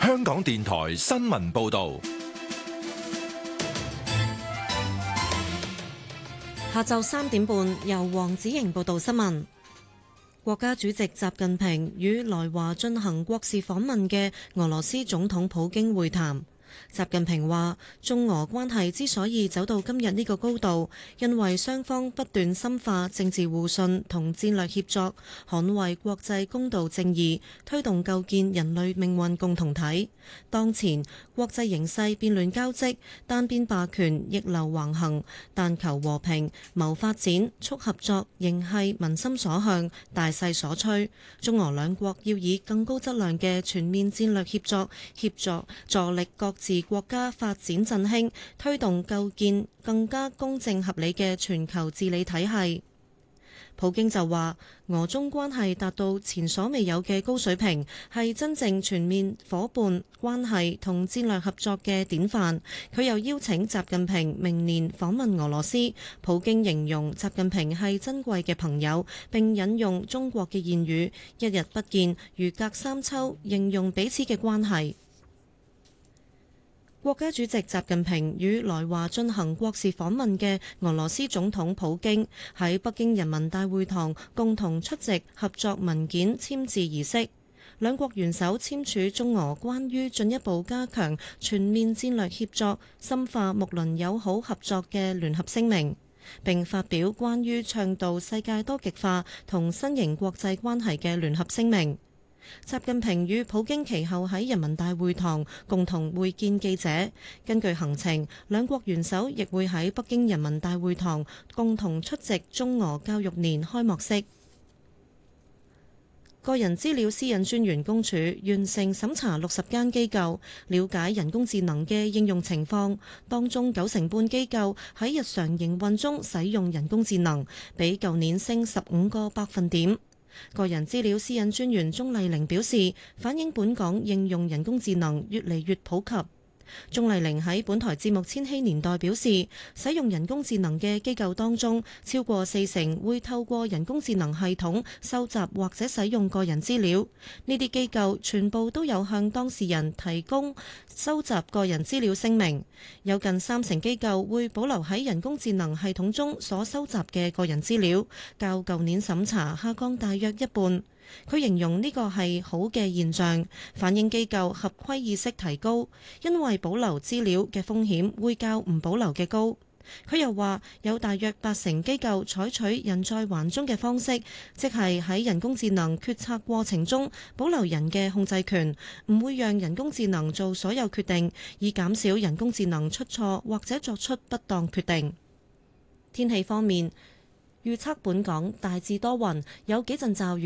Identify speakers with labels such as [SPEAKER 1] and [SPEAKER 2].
[SPEAKER 1] 香港電台新聞報道。
[SPEAKER 2] 下晝3點半，由黃子瑩報道新聞。國家主席習近平與來華進行國事訪問嘅俄羅斯總統普京會談。習近平話：中俄關係之所以走到今日呢個高度，因為雙方不斷深化政治互信同戰略協作，捍衛國際公道正義，推動構建人類命運共同體。當前國際形勢變亂交織，單邊霸權逆流橫行，但求和平、謀發展、促合作，仍係民心所向、大勢所趨。中俄兩國要以更高質量嘅全面戰略協作助力各自國家發展振興，推動構建更加公正合理嘅全球治理體系。普京就話：俄中關係達到前所未有嘅高水平，係真正全面夥伴關係同戰略合作嘅典範。佢又邀請習近平明年訪問俄羅斯。普京形容習近平係珍貴嘅朋友，並引用中國嘅諺語：一日不見，如隔三秋，形容彼此嘅關係。國家主席習近平與來華進行國事訪問嘅俄羅斯總統普京喺北京人民大會堂共同出席合作文件簽字儀式，兩國元首簽署中俄關於進一步加強全面戰略協作、深化睦鄰友好合作嘅聯合聲明，並發表關於倡導世界多極化同新型國際關係嘅聯合聲明。習近平與普京其後喺人民大會堂共同會見記者。根據行程，兩國元首亦會喺北京人民大會堂共同出席中俄教育年開幕式。個人資料私隱專員公署完成審查60間機構，了解人工智能嘅應用情況，當中90%半機構喺日常營運中使用人工智能，比舊年升15個百分點。個人資料私隱專員鍾麗玲表示，反映本港應用人工智能越嚟越普及。鍾麗玲喺本台節目《千禧年代》表示，使用人工智能嘅機構當中，超過40%會透過人工智能系統收集或者使用個人資料。呢啲機構全部都有向當事人提供收集個人資料聲明。有近30%機構會保留喺人工智能系統中所收集嘅個人資料，較舊年審查下降大約一半。佢形容呢個係好嘅現象，反映機構合規意識提高，因為保留資料嘅風險會較唔保留嘅高。佢又話有大約80%機構採取人在環中嘅方式，即係喺人工智能決策過程中保留人嘅控制權，唔會讓人工智能做所有決定，以減少人工智能出錯或者作出不當決定。天氣方面，預測本港大致多雲，有幾陣驟雨。